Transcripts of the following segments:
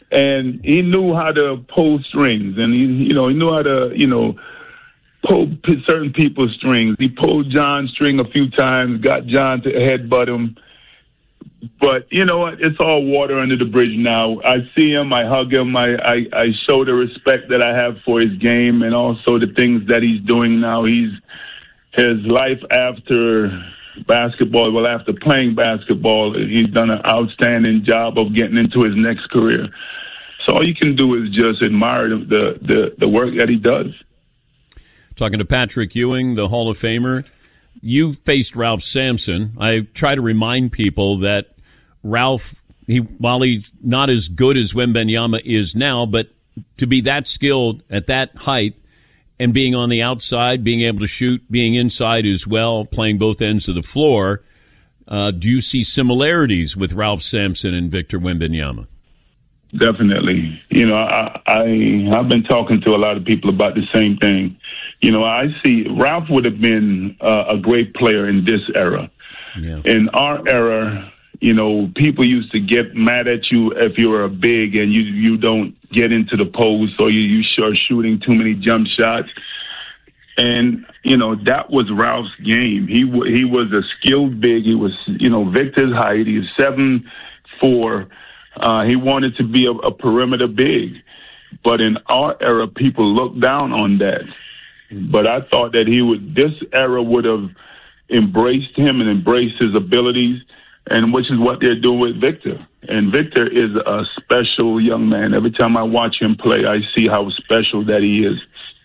And he knew how to pull strings, and he knew how to, pull certain people's strings. He pulled John's string a few times, got John to headbutt him. But you know what? It's all water under the bridge now. I see him, I hug him, I show the respect that I have for his game and also the things that he's doing now. His life after basketball, well, after playing basketball, he's done an outstanding job of getting into his next career. So all you can do is just admire the work that he does. Talking to Patrick Ewing, the Hall of Famer. You faced Ralph Sampson. I try to remind people that Ralph, while he's not as good as Wembanyama is now, but to be that skilled at that height and being on the outside, being able to shoot, being inside as well, playing both ends of the floor, do you see similarities with Ralph Sampson and Victor Wembanyama? Definitely. I've been talking to a lot of people about the same thing. I see Ralph would have been a great player in this era. Yeah. In our era, people used to get mad at you if you were a big and you don't get into the post or you are shooting too many jump shots. And, that was Ralph's game. He was a skilled big. He was, Victor's height. He was 7'4". He wanted to be a perimeter big. But in our era, people looked down on that. But I thought that this era would have embraced him and embraced his abilities, and which is what they're doing with Victor. And Victor is a special young man. Every time I watch him play, I see how special that he is.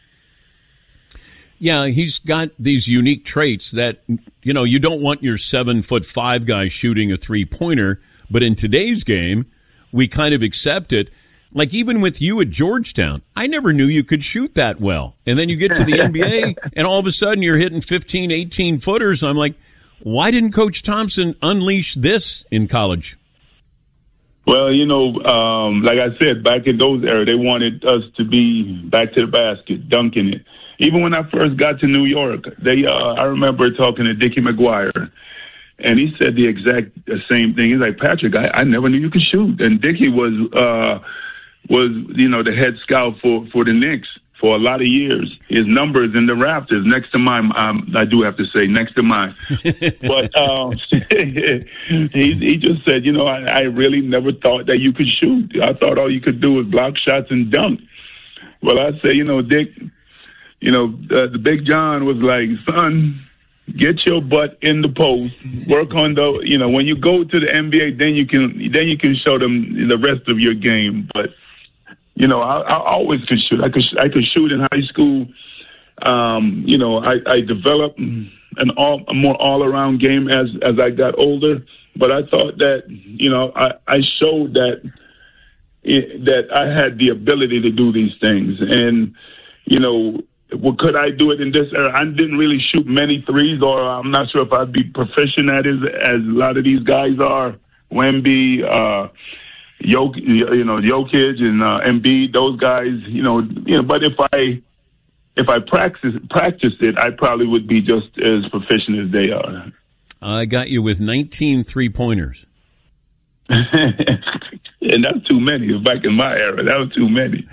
Yeah, he's got these unique traits that, you don't want your 7'5" guy shooting a three-pointer, but in today's game, we kind of accept it. Like even with you at Georgetown, I never knew you could shoot that well. And then you get to the NBA, and all of a sudden you're hitting 15, 18-footers. I'm like, why didn't Coach Thompson unleash this in college? Well, like I said, back in those eras, they wanted us to be back to the basket, dunking it. Even when I first got to New York, I remember talking to Dickie McGuire. And he said the exact same thing. He's like, Patrick, I never knew you could shoot. And Dickie was the head scout for the Knicks for a lot of years. His numbers in the rafters next to mine. I do have to say next to mine. But he just said, I really never thought that you could shoot. I thought all you could do was block shots and dunk. Well, I say, Dick, the Big John was like, son, get your butt in the post. Work on when you go to the NBA, then you can show them the rest of your game. But I always could shoot. I could shoot in high school. I developed a more all around game as I got older. But I thought that I showed that I had the ability to do these things, and well, could I do it in this era? I didn't really shoot many threes, or I'm not sure if I'd be proficient at it as a lot of these guys are. Wemby, Jokic, and Embiid, those guys. But if I practiced it, I probably would be just as proficient as they are. I got you with 19 3-pointers. And that's too many. Back in my era, that was too many.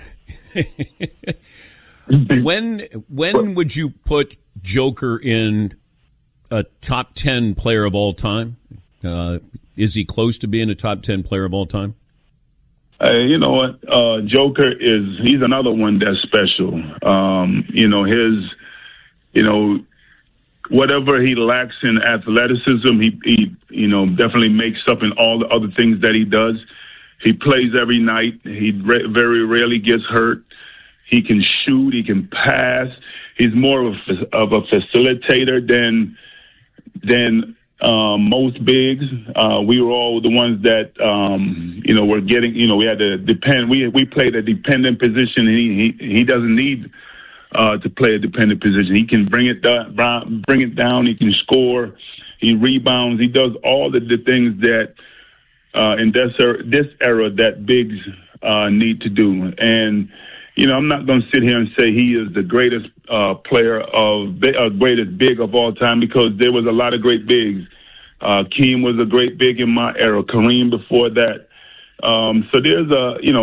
When would you put Joker in a top 10 player of all time? Is he close to being a top 10 player of all time? You know what? Joker he's another one that's special. Whatever he lacks in athleticism, he definitely makes up in all the other things that he does. He plays every night. He very rarely gets hurt. He can shoot. He can pass. He's more of a facilitator than most bigs. We were all the ones that were getting. We had to depend. We played a dependent position. And he doesn't need to play a dependent position. He can bring it down. He can score. He rebounds. He does all the things that in this era that bigs need to do. And I'm not going to sit here and say he is the greatest greatest big of all time, because there was a lot of great bigs. Keem was a great big in my era. Kareem before that. So there's